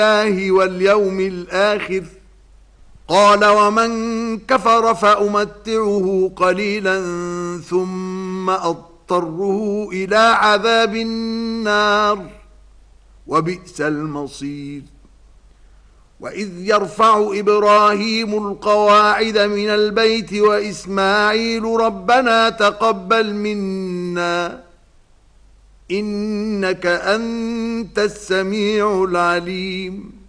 الله واليوم الآخر قال ومن كفر فأمتعه قليلا ثم أضطره إلى عذاب النار وبئس المصير. وإذ يرفع إبراهيم القواعد من البيت وإسماعيل ربنا تقبل منا إنك أنت السميع العليم.